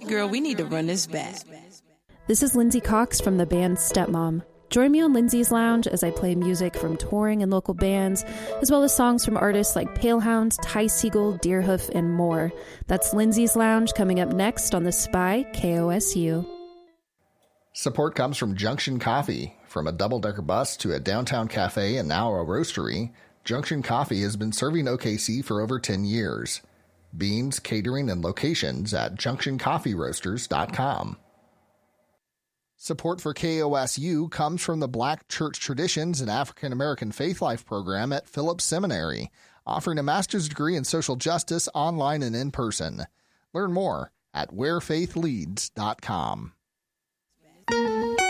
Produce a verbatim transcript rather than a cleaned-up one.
Girl, we need to run this back. This is Lindsay Cox from the band Stepmom. Join me on Lindsay's Lounge as I play music from touring and local bands, as well as songs from artists like Palehound, Ty Segall, Deerhoof, and more. That's Lindsay's Lounge coming up next on The Spy K O S U. Support comes from Junction Coffee. From a double-decker bus to a downtown cafe and now a roastery, Junction Coffee has been serving O K C for over ten years. Beans, catering, and locations at junction coffee roasters dot com. Support for K O S U comes from the Black Church Traditions and African American Faith Life program at Phillips Seminary, offering a master's degree in social justice online and in person. Learn more at where faith leads dot com.